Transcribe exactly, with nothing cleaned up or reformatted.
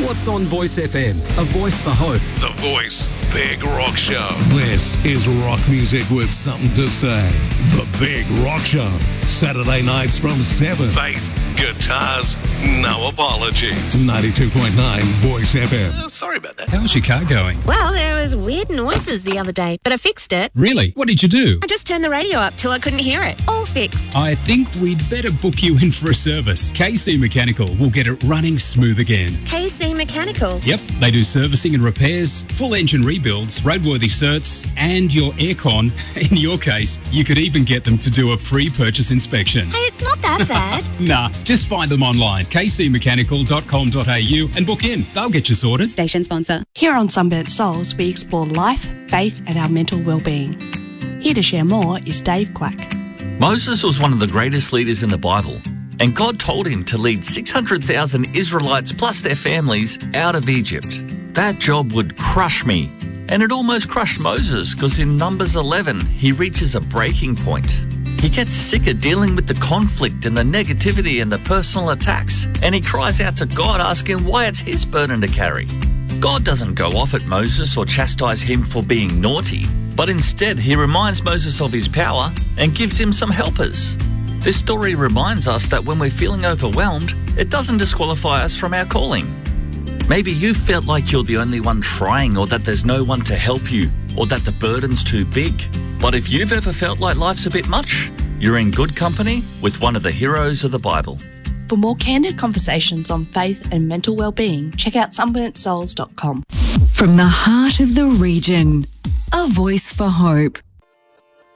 What's on Voice F M? A voice for hope. The Voice Big Rock Show. This is rock music with something to say. The Big Rock Show. Saturday nights from seven. Faith, guitars, no apologies. ninety-two point nine Voice F M. Uh, sorry about that. How's your car going? Well, there was weird noises the other day, but I fixed it. Really? What did you do? I just turned the radio up till I couldn't hear it. All fixed. I think we'd better book you in for a service. K C Mechanical will get it running smooth again. K C Mechanical. Yep, they do servicing and repairs, full engine rebuilds, roadworthy certs, and your aircon. In your case, you could even get them to do a pre-purchase inspection. Hey, it's not that bad. Nah, just find them online, k c mechanical dot com dot a u, and book in. They'll get you sorted. Station sponsor. Here on Sunburnt Souls, we explore life, faith, and our mental well-being. Here to share more is Dave Quack. Moses was one of the greatest leaders in the Bible, and God told him to lead six hundred thousand Israelites plus their families out of Egypt. That job would crush me, and it almost crushed Moses because in Numbers eleven, he reaches a breaking point. He gets sick of dealing with the conflict and the negativity and the personal attacks, and he cries out to God asking why it's his burden to carry. God doesn't go off at Moses or chastise him for being naughty, but instead he reminds Moses of his power and gives him some helpers. This story reminds us that when we're feeling overwhelmed, it doesn't disqualify us from our calling. Maybe you felt like you're the only one trying, or that there's no one to help you, or that the burden's too big. But if you've ever felt like life's a bit much, you're in good company with one of the heroes of the Bible. For more candid conversations on faith and mental well-being, check out sunburnt souls dot com. From the heart of the region, a voice for hope.